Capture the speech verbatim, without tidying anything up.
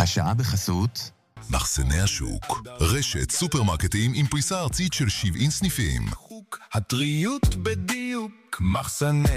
השעה בחסות מחסני השוק, רשת סופרמרקטים עם פריסה ארצית של שבעים סניפים. הטריות בדיוק, מחסני